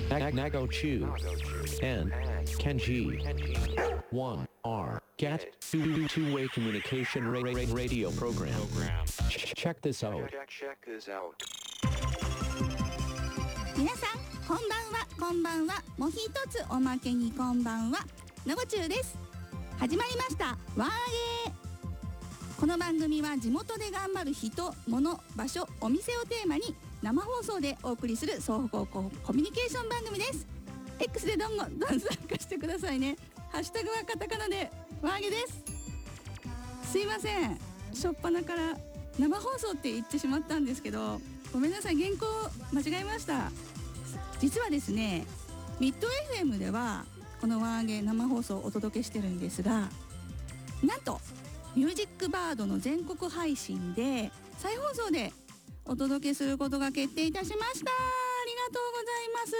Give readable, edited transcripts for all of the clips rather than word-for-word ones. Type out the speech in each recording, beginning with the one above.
Nago Chu and Kenji. 1R Get Two-Way Communication Radio Program. Check this out. 皆さんこんばんは、こんばんは。もう一つおまけにこんばんは。なごちゅうです。始まりましたワンアゲー。この番組は地元で頑張る人、物、場所、お店をテーマに生放送でお送りする双方向コミュニケーション番組です。 X でどん参加してくださいね。ハッシュタグはカタカナでワンアゲです。すいません、しょっぱなから生放送って言ってしまったんですけど、ごめんなさい、原稿間違えました。実はですね、ミッド FM ではこのワンアゲ生放送をお届けしてるんですが、なんとミュージックバードの全国配信で再放送でお届けすることが決定いたしました。ありがとうございます。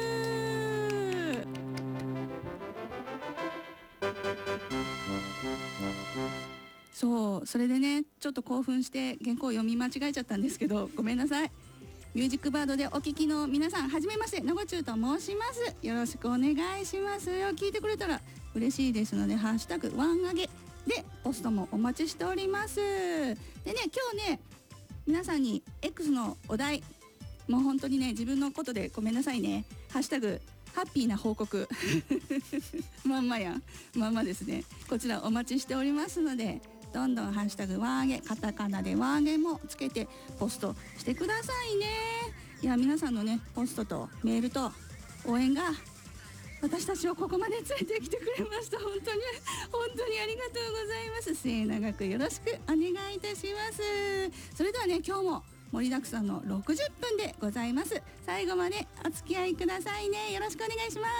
それでね、ちょっと興奮して原稿を読み間違えちゃったんですけど、ごめんなさい。ミュージックバードでお聞きの皆さん、はじめまして、なごちゅうと申します。よろしくお願いしますよ。聞いてくれたら嬉しいですので、ハッシュタグワンアゲでポストもお待ちしております。でね、今日ね、皆さんに X のお題、もう本当にね、自分のことでごめんなさいね。ハッシュタグハッピーな報告まんまやん、まんまですね。こちらお待ちしておりますので、どんどんハッシュタグワンアゲ、カタカナでワンアゲもつけてポストしてくださいね。いや、皆さんのね、ポストとメールと応援が私たちをここまで連れてきてくれました。本当にありがとうございます。末永くよろしくお願いいたします。それではね、今日も盛りだくさんの60分でございます。最後までお付き合いくださいね。よろしくお願いします。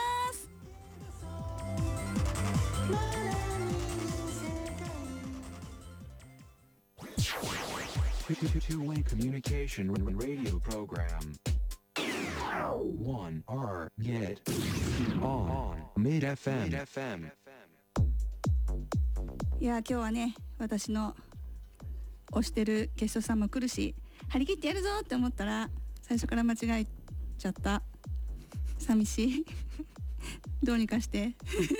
Two-Way Communication Radio Program. 1R Get On Mid FM. いや、今日はね、私の推してるゲストさんも来るし、張り切ってやるぞって思ったら最初から間違えちゃった。寂しいどうにかして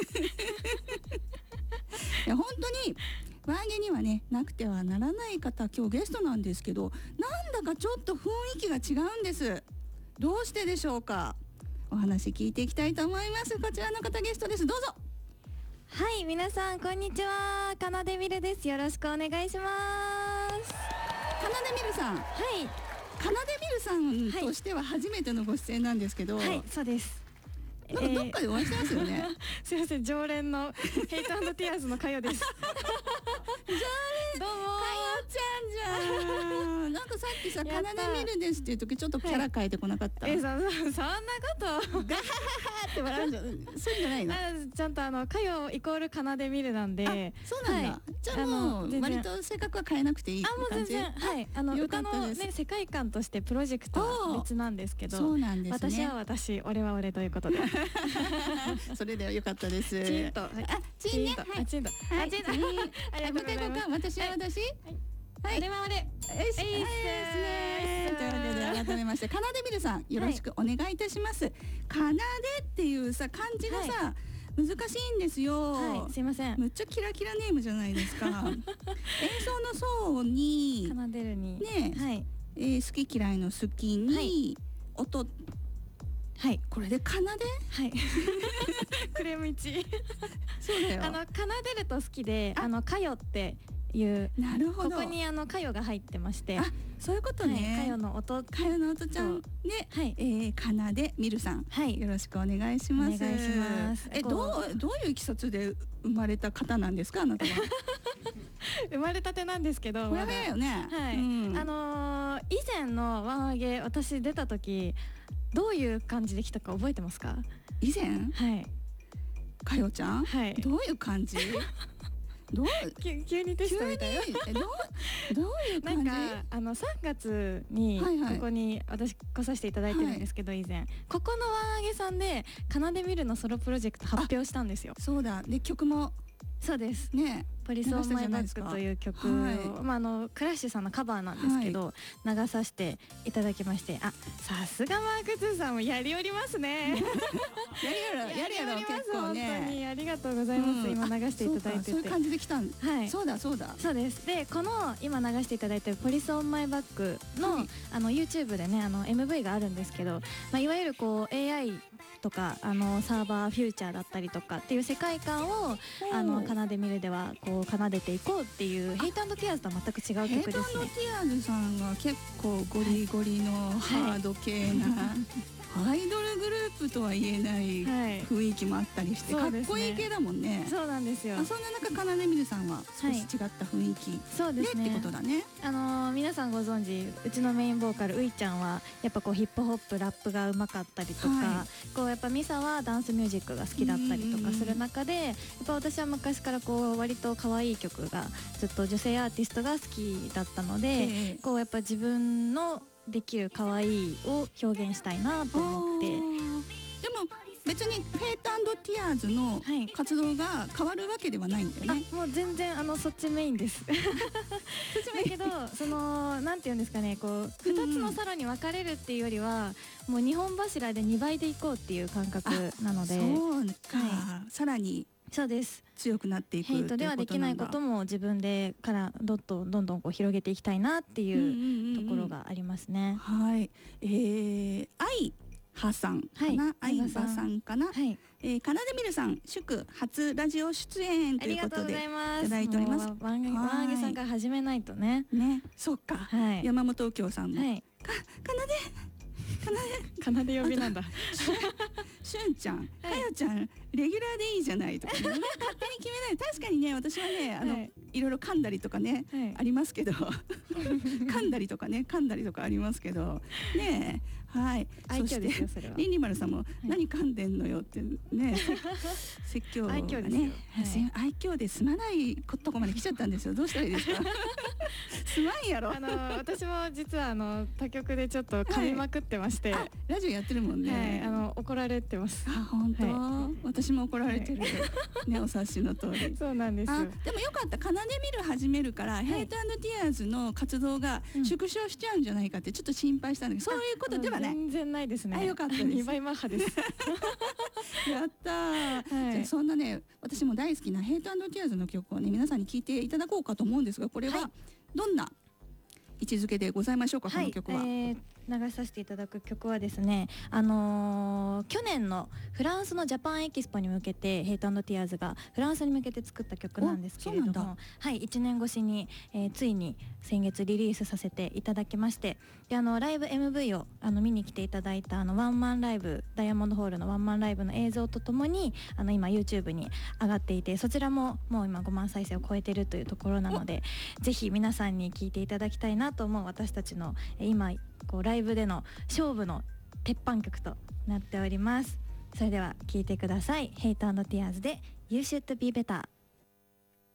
いや、本当にワンアゲにはね、なくてはならない方、今日ゲストなんですけど、なんだかちょっと雰囲気が違うんです。どうしてでしょうか。お話聞いていきたいと思います。こちらの方ゲストです。どうぞ。 はい、皆さんこんにちは、かなでみるです。よろしくお願いします。 かなでみるさん。 はい、 かなでみるさんとしては初めてのご出演なんですけど、 はい、そうです。 なんかどっかでお会いしてますよね。 すいません、常連のヘイト&ティアーズのかよです。 常連どうもかよちゃんじゃん。なんかさっきさ、かなでみるですっていう時ちょっとキャラ変えてこなかった。 そんなことガハハって笑うんじゃそういうんじゃないの。 ちゃんとかよイコールかなでみるなんで。 そうなんだ、じゃあもう割と性格は変えなくていい感じ。 もう全然、はい、歌のね、世界観としてプロジェクトは別なんですけど、 そうなんですね。 私は私、俺は俺ということでそれではよかったです。 チンと、 チンね、 チンと、 ありがとうございます。私は私、 俺は俺、 ということで改めましてかなでみるさん、よろしくお願いいたします。かなでっていうさ、漢字がさ、難しいんですよ。 はい、すいません。 むっちゃキラキラネームじゃないですか。演奏の奏に奏でるにね、 はい、 好き嫌いの好きに音、 はい、 これで奏で、 はい、クレーム1。 そうだよ。 奏でると好きで、かよっていう、 なるほど、 ここにかよが入ってまして、 そういうことね。 かよの音、 かよの音ちゃんで、 はい、 かなでみるさん、はい、よろしくお願いします。 お願いします。 どういういきさつで生まれた方なんですか、あなたは。 生まれたてなんですけど、 これ早いよね。 はい、以前のワンアゲ私出た時どういう感じで来たか覚えてますか？ 以前？ はい。 かよちゃん？ はい。 どういう感じ？ 急にテストみたいな。 どういう感じ？ なんか3月にここに私来させていただいてるんですけど、以前ここのワンアゲさんでかなでみるのソロプロジェクト発表したんですよ。 そうだ。で曲もそうですね、 ポリスオンマイバックという曲を、 はいクラッシュさんのカバーなんですけど、流させていただきまして、さすがマーク2さんもやりおりますね。 やるやろ結構本当ね。 にありがとうございます、今流していただいてて、 そういう感じで来たん。 はいそうだそうだ。 そうです。でこの今流していただいてるポリスオンマイバックの、 はい YouTube でねMV があるんですけど、いわゆるこう AI とかサーバーフューチャーだったりとかっていう世界観を奏でミルではこう奏でていこうっていうヘイト&ティアーズとは全く違うヘイト& 曲ですね。 ティアーズさんが結構ゴリゴリのハード系な、アイドルグループとは言えないはい雰囲気もあったりして、かっこいい系だもんね。 そうなんですよ。 そんな中かなでみるさんは少し違った雰囲気そうでね。 ですってことだね。 皆さんご存知、うちのメインボーカルういちゃんはやっぱこうヒップホップラップがうまかったりとか、 はこうやっぱミサはダンスミュージックが好きだったりとかする中で、やっぱ私は昔からこう割と可愛い曲がずっと女性アーティストが好きだったので、こうやっぱ自分のできる可愛いを表現したいなと思って。 でも別にヘイト&ティアーズのはい活動が変わるわけではないんだよね。 もう全然そっちメインです。そっちだけどなんていうんですかね、こう2つのさらに分かれるっていうよりは、もう2本柱で2倍でいこうっていう感覚なので。 そうか、 はさらにそうです。 強くなっていくヘイトではできないことも自分でからどんどんこう広げていきたいなっていうところがありますね。 はい、愛はさんかな、愛はさんかな、 はい。 かなでみるさん祝初ラジオ出演ありがとうごということでざいます。 いただいておりますもうワンゲさんから始めないとね。 ね。そっか、 はい。 山本右京さんも、 はい。 かなでかなで呼びなんだ。 しゅんちゃん、かよちゃんレギュラーでいいじゃないとか、ね、勝手に決めない。確かにね、私はねいろいろ噛んだりとかね、 はいありますけど噛んだりとかありますけどね。はい。 愛嬌ですよそしてそれは。 リンリマルさんも、何噛んでんのよってね説教が愛嬌ですよね、愛嬌で済まないとこまで来ちゃったんですよ。どうしたらいいですかすまんやろ。 私も実は他局でちょっと噛みまくってまして、 あ、ラジオやってるもんね。 はい、怒られてます。 あ、本当、 は私も怒られてる、ね、お察しの通り。 そうなんです。 でもよかった。奏で見る始めるから、ヘイト&ティアーズの活動が縮小しちゃうんじゃないかってちょっと心配したんだけど、そういうことではない。 全然ないですね。 よかったです。 2倍マッハです。 やったー。じゃあそんなね、私も大好きなヘイト&ティアーズの曲をね、皆さんに聴いていただこうかと思うんですが、これはどんな位置づけでございましょうか、この曲は。 流させていただく曲はですね、去年のフランスのジャパンエキスポに向けてヘイト&ティアーズがフランスに向けて作った曲なんですけれども、はい、1年越しに、ついに先月リリースさせていただきまして、でライブ MV を見に来ていただいたワンマンライブ、ダイヤモンドホールのワンマンライブの映像とともに今 YouTube に上がっていて、そちらももう今5万再生を超えてるというところなので、ぜひ皆さんに聴いていただきたいなと思う私たちの今こうライブでの勝負の鉄板曲となっております。それでは聴いてください。ヘイト&ティアーズで You Should Be Better。